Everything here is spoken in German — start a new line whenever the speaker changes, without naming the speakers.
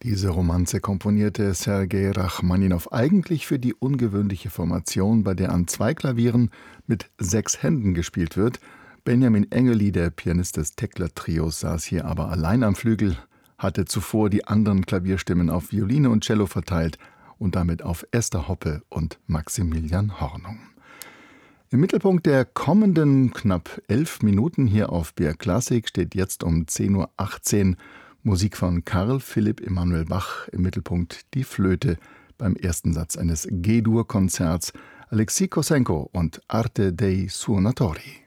Diese Romanze komponierte Sergei Rachmaninow eigentlich für die ungewöhnliche Formation, bei der an 2 Klavieren mit 6 Händen gespielt wird. Benjamin Engeli, der Pianist des Tekla-Trios, saß hier aber allein am Flügel, hatte zuvor die anderen Klavierstimmen auf Violine und Cello verteilt und damit auf Esther Hoppe und Maximilian Hornung. Im Mittelpunkt der kommenden knapp 11 Minuten hier auf BR Klassik steht jetzt um 10:18 Uhr Musik von Carl Philipp Emanuel Bach, im Mittelpunkt die Flöte beim ersten Satz eines G-Dur-Konzerts, Alexei Kossenko und Arte dei Suonatori.